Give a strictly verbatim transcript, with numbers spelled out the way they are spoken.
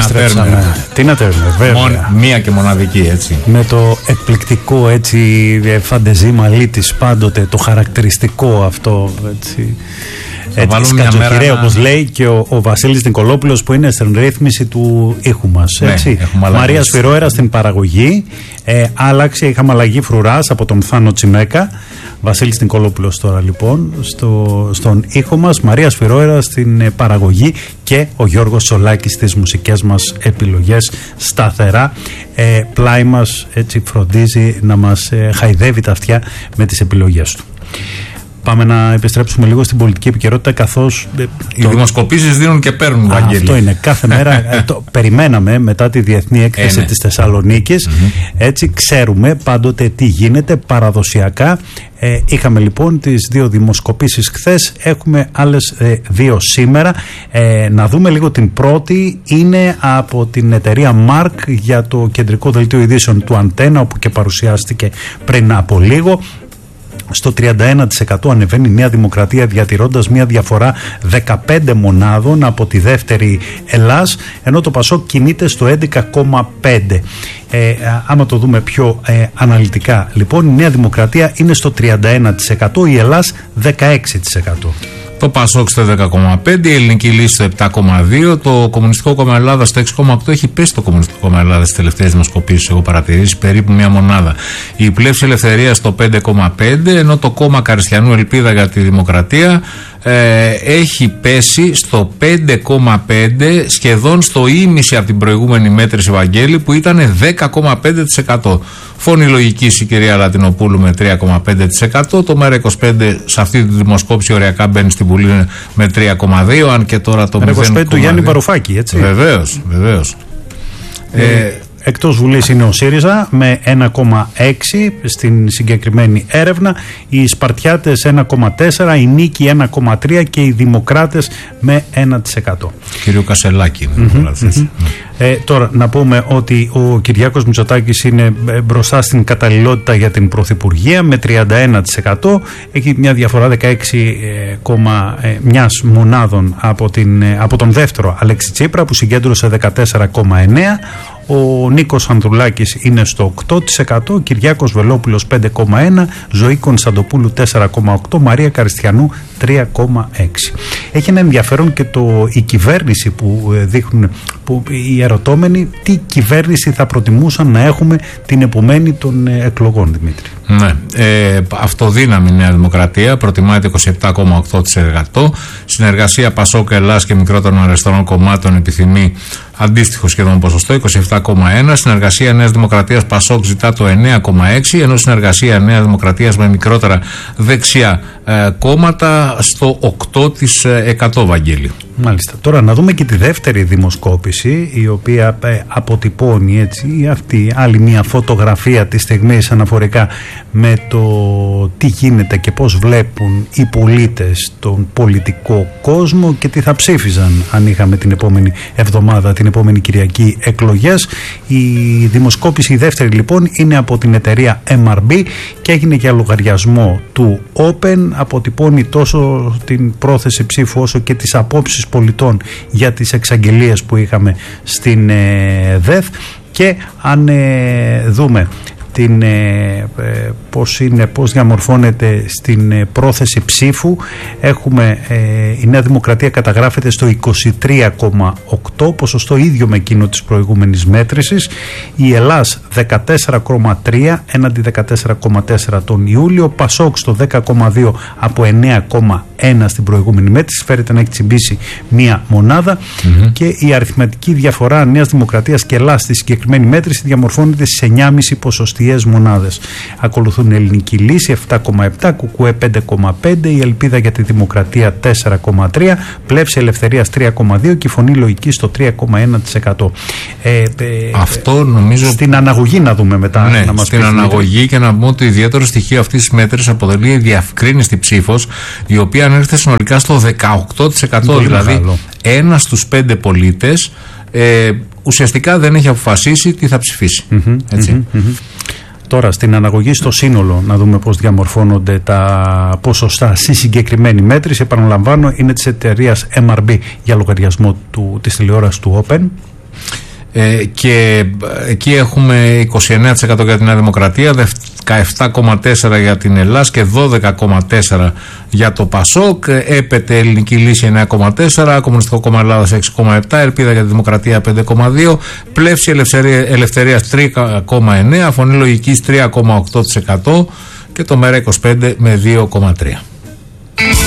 Επιστρέψαμε. Τίνα Τέρνερ, βέβαια. Μον, μία και μοναδική, έτσι. Με το εκπληκτικό έτσι φαντεζή μαλλί της πάντοτε, το χαρακτηριστικό αυτό έτσι. Έτσι, σκατζοκυρέ, να... όπως λέει και ο, ο Βασίλης Νικολόπουλος, που είναι στην ρύθμιση του ήχου μας. Έτσι. Ναι, Μαρία Σφυρόερα στην παραγωγή. Ε, άλλαξε, είχαμε αλλαγή φρουράς από τον Θάνο Τσιμέκα. Βασίλης Νικολόπουλος τώρα λοιπόν στο, στον ήχο μας. Μαρία Σφυρόερα στην ε, παραγωγή και ο Γιώργος Σολάκης στις μουσικές μας επιλογές σταθερά. Ε, πλάι μας έτσι φροντίζει να μας ε, χαϊδεύει τα αυτιά με τις επιλογές του. Πάμε να επιστρέψουμε λίγο στην πολιτική επικαιρότητα, καθώς οι το... δημοσκοπήσεις δίνουν και παίρνουν, Βαγγέλη. Αυτό είναι κάθε μέρα. το περιμέναμε μετά τη Διεθνή Έκθεση ε, ναι. της Θεσσαλονίκης. Mm-hmm. Έτσι ξέρουμε πάντοτε τι γίνεται παραδοσιακά. Ε, είχαμε λοιπόν τις δύο δημοσκοπήσεις χθες, έχουμε άλλες ε, δύο σήμερα. Ε, να δούμε λίγο την πρώτη, είναι από την εταιρεία Μάρκ για το κεντρικό δελτίο ειδήσεων του Αντένα, όπου και παρουσιάστηκε πριν από λίγο. Στο τριάντα ένα τοις εκατό ανεβαίνει η Νέα Δημοκρατία, διατηρώντας μια διαφορά δεκαπέντε μονάδων από τη δεύτερη Ελλάς, ενώ το Πασόκ κινείται στο έντεκα κόμμα πέντε. Ε, άμα το δούμε πιο ε, αναλυτικά λοιπόν, η Νέα Δημοκρατία είναι στο τριάντα ένα τοις εκατό, η Ελλάς δεκαέξι τοις εκατό. Το Πασόκ στο δέκα κόμμα πέντε, η Ελληνική Λύση στο επτά κόμμα δύο, το Κομμουνιστικό Κόμμα Ελλάδας στο έξι κόμμα οκτώ. Έχει πέσει το Κομμουνιστικό Κόμμα Ελλάδας στις τελευταίες δημοσκοπήσεις, έχω παρατηρήσει, περίπου μια μονάδα. Η Πλεύση Ελευθερίας στο πέντε κόμμα πέντε, ενώ το Κόμμα Καριστιανού Ελπίδα για τη Δημοκρατία ε, έχει πέσει στο πέντε κόμμα πέντε, σχεδόν στο ίμιση από την προηγούμενη μέτρηση, Βαγγέλη, που ήταν δέκα κόμμα πέντε τοις εκατό. Φωνή λογικής η κυρία Λατινοπούλου με τρία κόμμα πέντε τοις εκατό. Το ΜΕΡΑ είκοσι πέντε σε αυτή τη δημοσκόπηση οριακά μπαίνει στην Βουλή με τρία κόμμα δύο, αν και τώρα το μηδέν κόμμα δύο. είκοσι πέντε του Γιάννη Βαρουφάκη, έτσι. Βεβαίως, βεβαίως. Ε, ε, Εκτός Βουλής είναι ο ΣΥΡΙΖΑ με ένα κόμμα έξι στην συγκεκριμένη έρευνα, οι Σπαρτιάτες ένα κόμμα τέσσερα, η Νίκη ένα κόμμα τρία και οι Δημοκράτες με ένα τοις εκατό. Κύριο Κασελάκη είναι mm-hmm, mm-hmm. Ε, τώρα να πούμε ότι ο Κυριάκος Μητσοτάκης είναι μπροστά στην καταλληλότητα για την Πρωθυπουργία με τριάντα ένα τοις εκατό, έχει μια διαφορά δεκαέξι κόμμα ένα μονάδων από, την, από τον δεύτερο Αλέξη Τσίπρα, που συγκέντρωσε δεκατέσσερα κόμμα εννέα. Ο Νίκος Ανδρουλάκης είναι στο οκτώ τοις εκατό, Κυριάκος Βελόπουλος πέντε κόμμα ένα, Ζωή Κωνσταντοπούλου τέσσερα κόμμα οκτώ, Μαρία Καριστιανού τρία κόμμα έξι. Έχει ένα ενδιαφέρον και το, η κυβέρνηση που δείχνουν που οι ερωτώμενοι, τι κυβέρνηση θα προτιμούσαν να έχουμε την επομένη των εκλογών, Δημήτρη. Ναι, ε, αυτοδύναμη Νέα Δημοκρατία, προτιμάται είκοσι επτά κόμμα οκτώ τοις εκατό. Συνεργασία Πασόκ Ελλάς και μικρότερων αριστερών κομμάτων επιθυμεί αντίστοιχο σχεδόν ποσοστό, είκοσι επτά κόμμα ένα. Συνεργασία Νέας Δημοκρατίας Πασόκ ζητά το εννέα κόμμα έξι, ενώ συνεργασία Νέας Δημοκρατίας με μικρότερα δεξιά ε, κόμματα στο οκτώ τοις εκατό, Βαγγέλη. Μάλιστα. Τώρα να δούμε και τη δεύτερη δημοσκόπηση, η οποία ε, αποτυπώνει έτσι αυτή άλλη μια φωτογραφία της στιγμής αναφορικά με το τι γίνεται και πώς βλέπουν οι πολίτες τον πολιτικό κόσμο και τι θα ψήφιζαν αν είχαμε την επόμενη εβδομάδα, την επόμενη Κυριακή εκλογές. Η δημοσκόπηση η δεύτερη λοιπόν είναι από την εταιρεία εμ αρ μπι και έγινε για λογαριασμό του Open, αποτυπώνει τόσο την πρόθεση ψήφου όσο και τις απόψεις πολιτών για τις εξαγγελίες που είχαμε στην ε, ΔΕΘ. Και αν ε, δούμε την, ε, ε, πώς, είναι, πώς διαμορφώνεται στην ε, πρόθεση ψήφου, έχουμε ε, η Νέα Δημοκρατία καταγράφεται στο είκοσι τρία κόμμα οκτώ, ποσοστό ίδιο με εκείνο της προηγούμενης μέτρησης, η Ελλάς δεκατέσσερα κόμμα τρία έναντι δεκατέσσερα κόμμα τέσσερα τον Ιούλιο, Πασόκ στο δέκα κόμμα δύο από εννέα κόμμα ένα στην προηγούμενη μέτρηση, φέρεται να έχει τσιμπήσει μία μονάδα mm-hmm. και η αριθμητική διαφορά Νέας Δημοκρατίας και Ελλάς στη συγκεκριμένη μέτρηση διαμορφώνεται στις εννέα κόμμα πέντε ποσοστιαίες μονάδες. Ακολουθούν η Ελληνική Λύση επτά κόμμα επτά, Κουκουέ πέντε κόμμα πέντε, η Ελπίδα για τη Δημοκρατία τέσσερα κόμμα τρία, Πλεύση Ελευθερίας τρία κόμμα δύο και η Φωνή Λογικής στο τρία κόμμα ένα τοις εκατό. Ε, ε, Αυτό νομίζω. Στην αναγωγή να δούμε μετά. Ναι, να μας στην αναγωγή και να πούμε ότι ιδιαίτερο στοιχείο αυτής της μέτρησης αποτελεί η διευκρίνηστη ψήφος, η οποία ανέρχεται συνολικά στο δεκαοκτώ τοις εκατό. Πολύ δηλαδή, μεγάλο. ένα στους πέντε πολίτες ε, ουσιαστικά δεν έχει αποφασίσει τι θα ψηφίσει. Mm-hmm, έτσι. Mm-hmm, mm-hmm. Τώρα στην αναγωγή στο σύνολο να δούμε πώς διαμορφώνονται τα ποσοστά στη συγκεκριμένη μέτρηση. Επαναλαμβάνω, είναι της εταιρείας εμ αρ μπι για λογαριασμό του, της τηλεόρασης του Open. Ε, και εκεί έχουμε είκοσι εννέα τοις εκατό για την Νέα Δημοκρατία, δεκαεπτά κόμμα τέσσερα για την Ελλάς και δώδεκα κόμμα τέσσερα για το Πασόκ. Έπεται Ελληνική Λύση εννέα κόμμα τέσσερα, Κομμουνιστικό Κόμμα Ελλάδας έξι κόμμα επτά, Ελπίδα για τη Δημοκρατία πέντε κόμμα δύο, Πλεύση Ελευθερίας τρία κόμμα εννέα, Φωνή Λογικής τρία κόμμα οκτώ τοις εκατό και το ΜΕΡΑ είκοσι πέντε με δύο κόμμα τρία.